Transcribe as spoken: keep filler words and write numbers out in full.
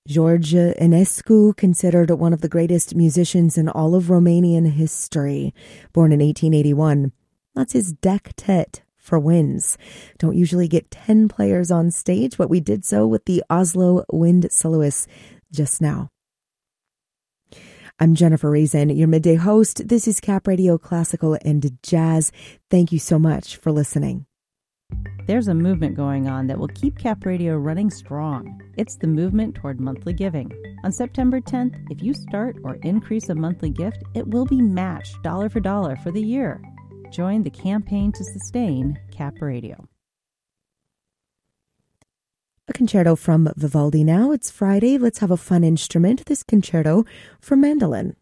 George Enescu, considered one of the greatest musicians in all of Romanian history, born in eighteen eighty-one. That's his dectet for winds. Don't usually get ten players on stage, but we did so with the Oslo Wind Soloists just now. I'm Jennifer Raisin, your midday host. This is Cap Radio Classical and Jazz. Thank you so much for listening. There's a movement going on that will keep Cap Radio running strong. It's the movement toward monthly giving. On September tenth, if you start or increase a monthly gift, it will be matched dollar for dollar for the year. Join the campaign to sustain Cap Radio. A concerto from Vivaldi now. It's Friday. Let's have a fun instrument. This concerto for mandolin.